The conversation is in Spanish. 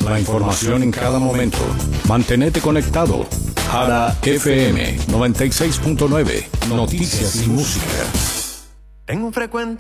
La información en cada momento. Mantenete conectado. Jara FM 96.9. Noticias y música. Tengo un frecuente